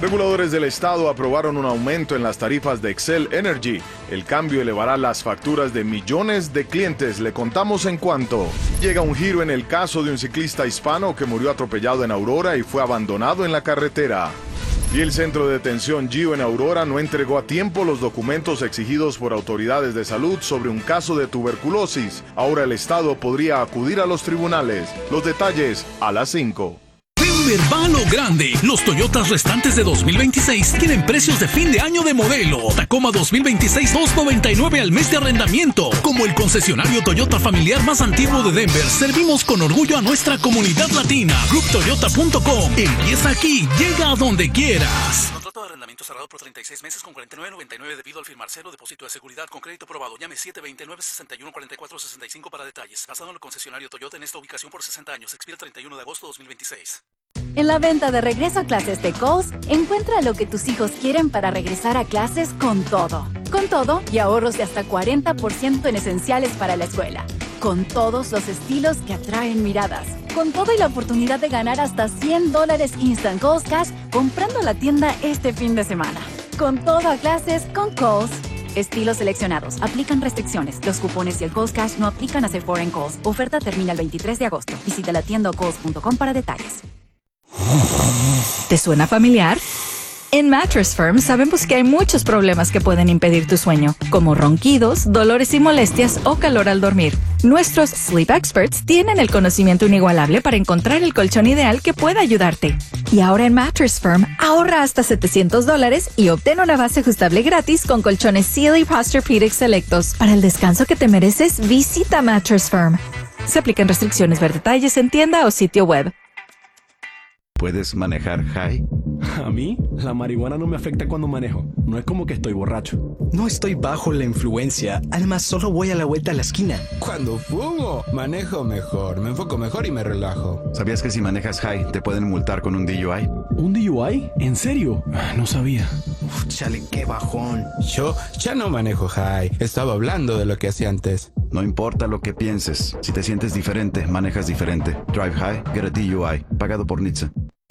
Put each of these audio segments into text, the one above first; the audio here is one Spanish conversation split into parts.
Reguladores del estado aprobaron un aumento en las tarifas de Xcel Energy. El cambio elevará las facturas de millones de clientes. Le contamos en cuánto. Llega un giro en el caso de un ciclista hispano que murió atropellado en Aurora y fue abandonado en la carretera. Y el centro de detención Gio en Aurora no entregó a tiempo los documentos exigidos por autoridades de salud sobre un caso de tuberculosis. Ahora el estado podría acudir a los tribunales. Los detalles a las 5. Denver va a lo grande. Los Toyotas restantes de 2026 tienen precios de fin de año de modelo. Tacoma 2026, $299 al mes de arrendamiento. Como el concesionario Toyota familiar más antiguo de Denver, servimos con orgullo a nuestra comunidad latina. GroupToyota.com. Empieza aquí, llega a donde quieras. Contrato de arrendamiento cerrado por 36 meses con $49.99 debido al firmar cero depósito de seguridad con crédito aprobado. Llame 729-6144-65 para detalles. Basado en el concesionario Toyota en esta ubicación por 60 años. Expira el 31 de agosto de 2026. En la venta de regreso a clases de Kohl's, encuentra lo que tus hijos quieren para regresar a clases con todo. Con todo y ahorros de hasta 40% en esenciales para la escuela. Con todos los estilos que atraen miradas. Con todo y la oportunidad de ganar hasta $100 Instant Kohl's Cash comprando la tienda este fin de semana. Con todo a clases con Kohl's. Estilos seleccionados. Aplican restricciones. Los cupones y el Kohl's Cash no aplican a Sephora en Kohl's. Oferta termina el 23 de agosto. Visita la tienda o kohls.com para detalles. ¿Te suena familiar? En Mattress Firm sabemos que hay muchos problemas que pueden impedir tu sueño, como ronquidos, dolores y molestias o calor al dormir. Nuestros Sleep Experts tienen el conocimiento inigualable para encontrar el colchón ideal que pueda ayudarte. Y ahora en Mattress Firm, ahorra hasta $700 y obtén una base ajustable gratis con colchones Sealy Posturepedic selectos. Para el descanso que te mereces, visita Mattress Firm. Se aplican restricciones. Ver detalles en tienda o sitio web. ¿Puedes manejar high? A mí, la marihuana no me afecta cuando manejo. No es como que estoy borracho. No estoy bajo la influencia. Además, solo voy a la vuelta a la esquina. Cuando fumo, manejo mejor, me enfoco mejor y me relajo. ¿Sabías que si manejas high te pueden multar con un DUI? ¿Un DUI? ¿En serio? No sabía. Uf, chale, qué bajón. Yo ya no manejo high. Estaba hablando de lo que hacía antes. No importa lo que pienses. Si te sientes diferente, manejas diferente. Drive high, get a DUI. Pagado por NHTSA.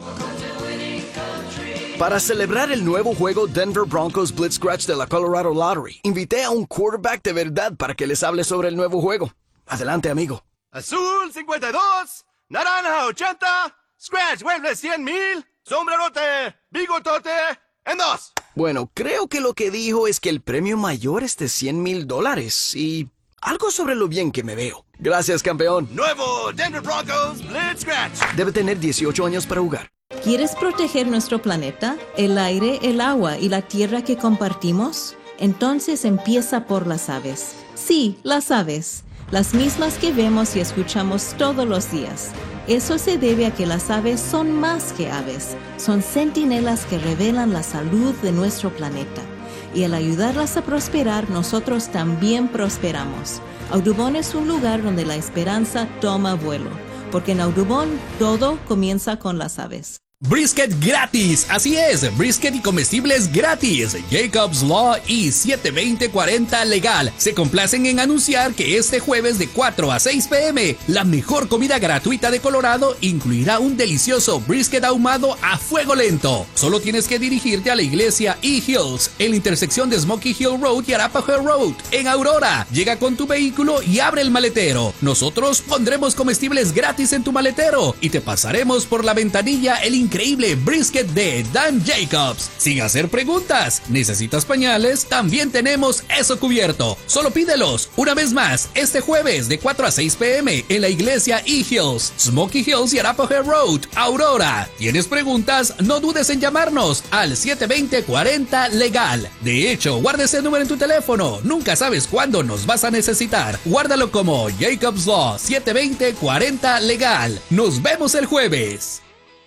Para celebrar el nuevo juego Denver Broncos Blitz Scratch de la Colorado Lottery, invité a un quarterback de verdad para que les hable sobre el nuevo juego. Adelante, amigo. Azul 52, naranja 80, Scratch vuelve 100,000, sombrerote, bigotote, en 2. Bueno, creo que lo que dijo es que el premio mayor es de $100,000 y algo sobre lo bien que me veo. Gracias, campeón. Nuevo Denver Broncos Blitz Scratch. Debe tener 18 años para jugar. ¿Quieres proteger nuestro planeta, el aire, el agua y la tierra que compartimos? Entonces empieza por las aves. Sí, las aves. Las mismas que vemos y escuchamos todos los días. Eso se debe a que las aves son más que aves. Son centinelas que revelan la salud de nuestro planeta. Y al ayudarlas a prosperar, nosotros también prosperamos. Audubon es un lugar donde la esperanza toma vuelo. Porque en Audubon todo comienza con las aves. Brisket gratis, así es, brisket y comestibles gratis. Jacob's Law y 72040 Legal se complacen en anunciar que este jueves de 4 a 6 p.m. la mejor comida gratuita de Colorado incluirá un delicioso brisket ahumado a fuego lento. Solo tienes que dirigirte a la iglesia E-Hills en la intersección de Smoky Hill Road y Arapahoe Road en Aurora. Llega con tu vehículo y abre el maletero. Nosotros pondremos comestibles gratis en tu maletero y te pasaremos por la ventanilla el increíble brisket de Dan Jacobs. Sin hacer preguntas, ¿necesitas pañales? También tenemos eso cubierto. Solo pídelos. Una vez más, este jueves de 4 a 6 p.m. en la iglesia E-Hills, Smoky Hills y Arapahoe Road, Aurora. ¿Tienes preguntas? No dudes en llamarnos al 720-40 Legal. De hecho, guarda ese número en tu teléfono. Nunca sabes cuándo nos vas a necesitar. Guárdalo como Jacob's Law 720-40 Legal. Nos vemos el jueves.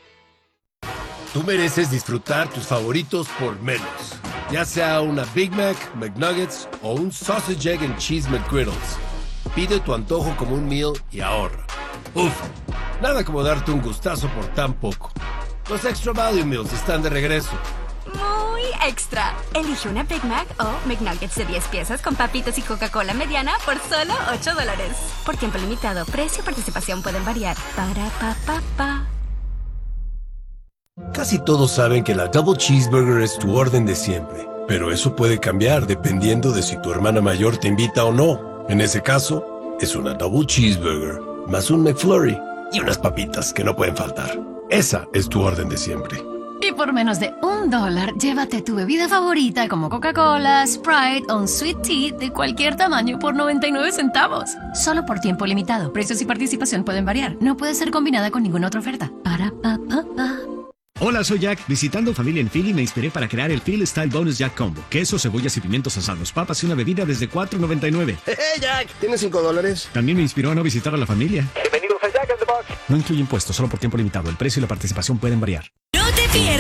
Tú mereces disfrutar tus favoritos por menos. Ya sea una Big Mac, McNuggets o un Sausage, Egg and Cheese McGriddles. Pide tu antojo como un meal y ahorra. Uf, nada como darte un gustazo por tan poco. Los Extra Value Meals están de regreso. Muy extra. Elige una Big Mac o McNuggets de 10 piezas con papitas y Coca-Cola mediana por solo $8. Por tiempo limitado, precio y participación pueden variar. Para pa pa pa. Casi todos saben que la Double Cheeseburger es tu orden de siempre, pero eso puede cambiar dependiendo de si tu hermana mayor te invita o no. En ese caso, es una Double Cheeseburger, más un McFlurry y unas papitas que no pueden faltar. Esa es tu orden de siempre. Y por menos de $1, llévate tu bebida favorita como Coca-Cola, Sprite o un Sweet Tea de cualquier tamaño por 99 centavos. Solo por tiempo limitado. Precios y participación pueden variar. No puede ser combinada con ninguna otra oferta. Hola, soy Jack. Visitando familia en Philly me inspiré para crear el Philly Style Bonus Jack Combo. Queso, cebollas y pimientos asados, papas y una bebida desde $4.99. ¡Hey, Jack! ¿Tienes $5? También me inspiró a no visitar a la familia. Bienvenidos a Jack in the Box. No incluye impuestos, solo por tiempo limitado. El precio y la participación pueden variar. No te pierdas